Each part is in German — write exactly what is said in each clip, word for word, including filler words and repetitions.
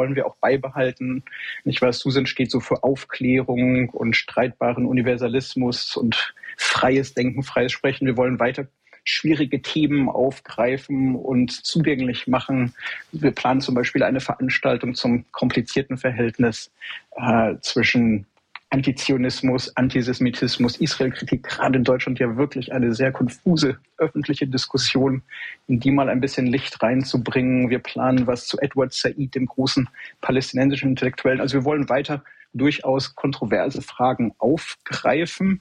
wollen wir auch beibehalten. Nicht wahr? Susan steht so für Aufklärung und streitbaren Universalismus und freies Denken, freies Sprechen. Wir wollen weiter schwierige Themen aufgreifen und zugänglich machen. Wir planen zum Beispiel eine Veranstaltung zum komplizierten Verhältnis äh, zwischen Antizionismus, Antisemitismus, Israelkritik, gerade in Deutschland ja wirklich eine sehr konfuse öffentliche Diskussion, in die mal ein bisschen Licht reinzubringen. Wir planen was zu Edward Said, dem großen palästinensischen Intellektuellen. Also wir wollen weiter durchaus kontroverse Fragen aufgreifen.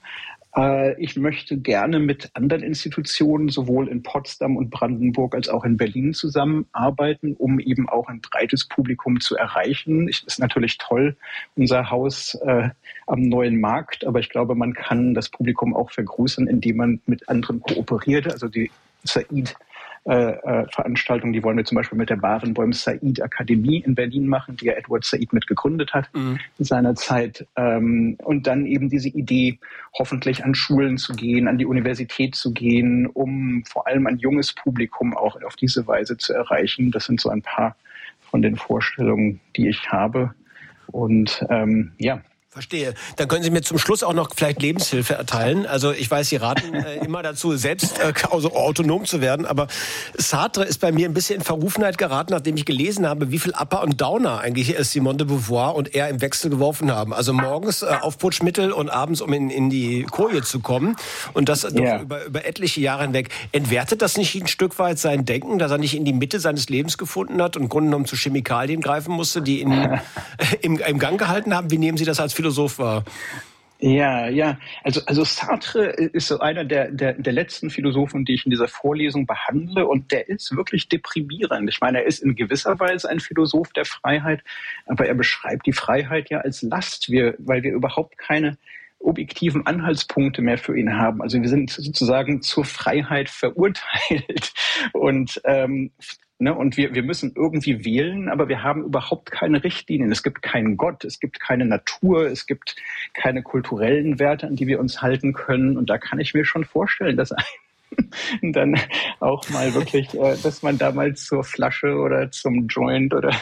Ich möchte gerne mit anderen Institutionen, sowohl in Potsdam und Brandenburg als auch in Berlin zusammenarbeiten, um eben auch ein breites Publikum zu erreichen. Es ist natürlich toll, unser Haus äh, am Neuen Markt, aber ich glaube, man kann das Publikum auch vergrößern, indem man mit anderen kooperiert. Also die Said Äh, äh, Veranstaltungen, die wollen wir zum Beispiel mit der Barenboim Said Akademie in Berlin machen, die ja Edward Said mit gegründet hat mhm. in seiner Zeit. Ähm, und dann eben diese Idee, hoffentlich an Schulen zu gehen, an die Universität zu gehen, um vor allem ein junges Publikum auch auf diese Weise zu erreichen. Das sind so ein paar von den Vorstellungen, die ich habe. Und ähm, ja, Verstehe. Dann können Sie mir zum Schluss auch noch vielleicht Lebenshilfe erteilen. Also ich weiß, Sie raten äh, immer dazu, selbst äh, also autonom zu werden. Aber Sartre ist bei mir ein bisschen in Verrufenheit geraten, nachdem ich gelesen habe, wie viel Upper und Downer eigentlich Simone de Beauvoir und er im Wechsel geworfen haben. Also morgens äh, Aufputschmittel und abends, um in, in die Koje zu kommen. Und das yeah. doch über, über etliche Jahre hinweg. Entwertet das nicht ein Stück weit sein Denken, dass er nicht in die Mitte seines Lebens gefunden hat und im Grunde genommen zu Chemikalien greifen musste, die ihn äh, im, im Gang gehalten haben? Wie nehmen Sie das als Philosoph wahr? Ja, ja. Also, also Sartre ist so einer der, der, der letzten Philosophen, die ich in dieser Vorlesung behandle. Und der ist wirklich deprimierend. Ich meine, er ist in gewisser Weise ein Philosoph der Freiheit, aber er beschreibt die Freiheit ja als Last, wir, weil wir überhaupt keine objektiven Anhaltspunkte mehr für ihn haben. Also wir sind sozusagen zur Freiheit verurteilt. Und ähm, Ne, und wir, wir müssen irgendwie wählen, aber wir haben überhaupt keine Richtlinien. Es gibt keinen Gott, es gibt keine Natur, es gibt keine kulturellen Werte, an die wir uns halten können. Und da kann ich mir schon vorstellen, dass ein dann auch mal wirklich, äh, dass man da mal zur Flasche oder zum Joint oder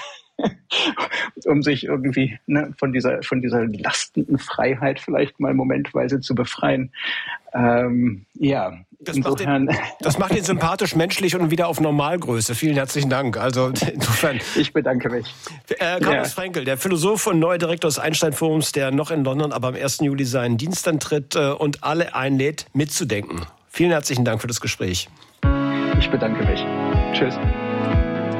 um sich irgendwie ne, von dieser von dieser lastenden Freiheit vielleicht mal momentweise zu befreien. Ähm, ja, das insofern. Macht den, das macht ihn sympathisch, menschlich und wieder auf Normalgröße. Vielen herzlichen Dank. Also insofern. Ich bedanke mich. Äh, Carlos ja. Fraenkel, der Philosoph und neuer Direktor des Einstein-Forums, der noch in London, aber am ersten Juli seinen Dienst antritt äh, und alle einlädt, mitzudenken. Vielen herzlichen Dank für das Gespräch. Ich bedanke mich. Tschüss.